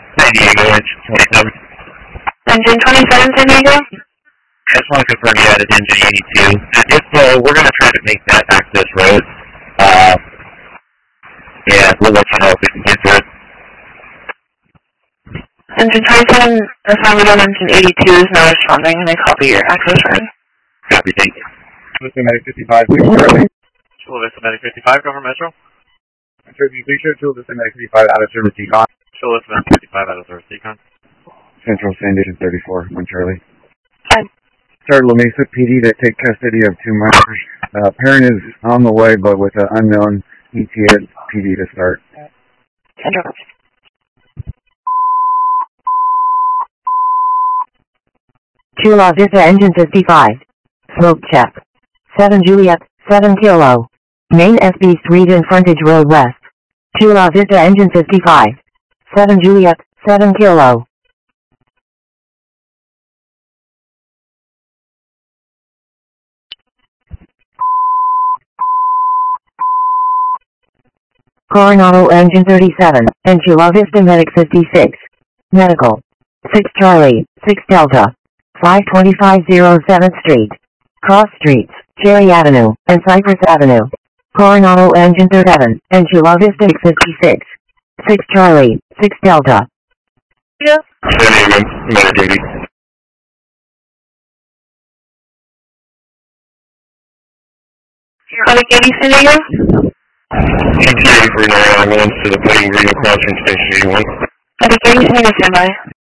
San Diego, engine 27. Engine 27, San Diego? I just want to confirm you added engine 82. And if we're going to try to make that access road, yeah, we'll let you know if we can get to it. Engine 27, assignment on engine 82 is not responding, and I copy your access road. Copy, thank you. Listen, Medic 55, please, Charlie. Chula Vista Medic 55, go for Metro. Metro, please show Chula Vista Medic 55 out of service decon. Chula Vista Medic 55 out of service decon. Central Station 34, 1 Charlie. Hi. Start La Mesa PD to take custody of 2 minors. Parent is on the way, but with an unknown ETA PD to start. Central. Chula Vista Engine 55. Smoke check. 7 Juliet, 7 Kilo. Main SB Street and Frontage Road West. Chula Vista Engine 55. 7 Juliet, 7 Kilo. Coronado Engine 37, and Chula Vista Medic 56. Medical. 6 Charlie, 6 Delta. 525 07th Street. Cross Streets, Cherry Avenue, and Cypress Avenue. Coronado Engine 37, and Chula Vista 56. 6 Charlie, 6 Delta. Yeah. San Diego, Medic 80. Medic 80, San Diego? ETA for 911 to the Putting Green Crossing Station 81. Medic 80, San Diego, standby.